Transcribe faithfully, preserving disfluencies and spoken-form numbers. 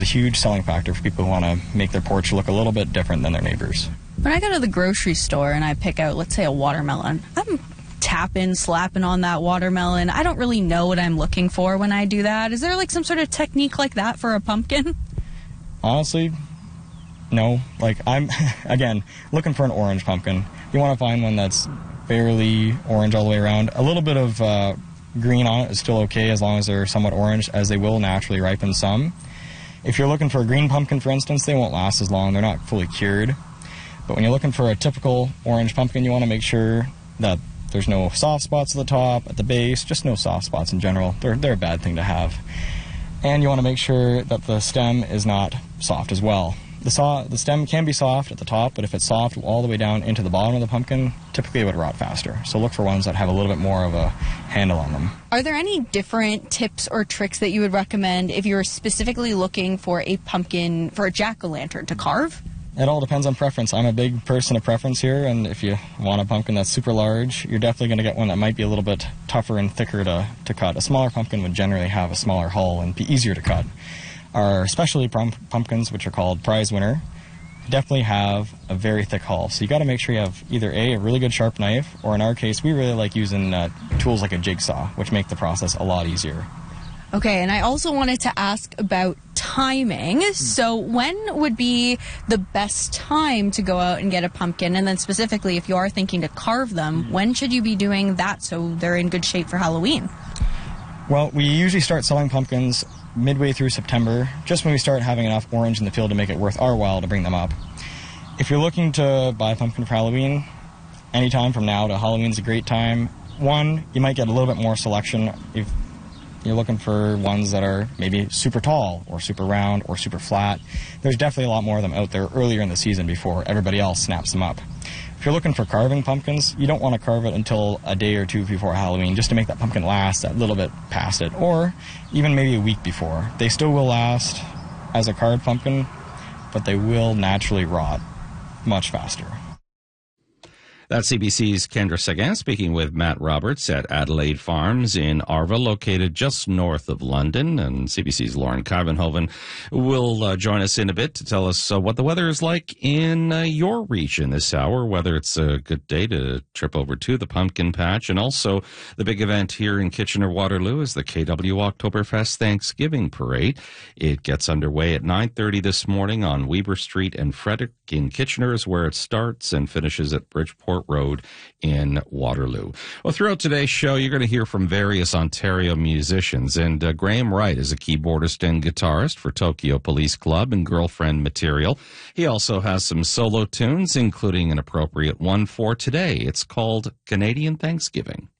A huge selling factor for people who want to make their porch look a little bit different than their neighbors. When I go to the grocery store and I pick out, let's say, a watermelon, I'm tapping, slapping on that watermelon. I don't really know what I'm looking for when I do that. Is there like some sort of technique like that for a pumpkin? Honestly, no. Like, I'm, again, looking for an orange pumpkin. You want to find one that's fairly orange all the way around. A little bit of uh, green on it is still okay as long as they're somewhat orange, as they will naturally ripen some. If you're looking for a green pumpkin, for instance, they won't last as long. They're not fully cured. But when you're looking for a typical orange pumpkin, you want to make sure that there's no soft spots at the top, at the base, just no soft spots in general. They're, they're a bad thing to have. And you want to make sure that the stem is not soft as well. The, so the stem can be soft at the top, but if it's soft all the way down into the bottom of the pumpkin, typically it would rot faster. So look for ones that have a little bit more of a handle on them. Are there any different tips or tricks that you would recommend if you're specifically looking for a pumpkin, for a jack-o'-lantern to carve? It all depends on preference. I'm a big person of preference here, and if you want a pumpkin that's super large, you're definitely going to get one that might be a little bit tougher and thicker to, to cut. A smaller pumpkin would generally have a smaller hull and be easier to cut. Our specialty pumpkins, which are called prize winner, definitely have a very thick hull. So you got to make sure you have either A, a really good sharp knife, or in our case, we really like using uh, tools like a jigsaw, which make the process a lot easier. Okay, and I also wanted to ask about timing. So when would be the best time to go out and get a pumpkin? And then specifically, if you are thinking to carve them, when should you be doing that so they're in good shape for Halloween? Well, we usually start selling pumpkins midway through September, just when we start having enough orange in the field to make it worth our while to bring them up. If you're looking to buy a pumpkin for Halloween, anytime from now to Halloween's a great time. One, you might get a little bit more selection if you're looking for ones that are maybe super tall or super round or super flat. There's definitely a lot more of them out there earlier in the season before everybody else snaps them up. If you're looking for carving pumpkins, you don't want to carve it until a day or two before Halloween, just to make that pumpkin last a little bit past it, or even maybe a week before. They still will last as a carved pumpkin, but they will naturally rot much faster. That's C B C's Kendra Sagan speaking with Matt Roberts at Adelaide Farms in Arva, located just north of London. And C B C's Lauren Kivenhoven will uh, join us in a bit to tell us uh, what the weather is like in uh, your region this hour, whether it's a good day to trip over to the Pumpkin Patch. And also the big event here in Kitchener-Waterloo is the K W Oktoberfest Thanksgiving Parade. It gets underway at nine thirty this morning on Weber Street and Frederick in Kitchener is where it starts, and finishes at Bridgeport Road in Waterloo. Well, throughout today's show, you're going to hear from various Ontario musicians, and uh, Graham Wright is a keyboardist and guitarist for Tokyo Police Club and Girlfriend Material. He also has some solo tunes, including an appropriate one for today. It's called Canadian Thanksgiving.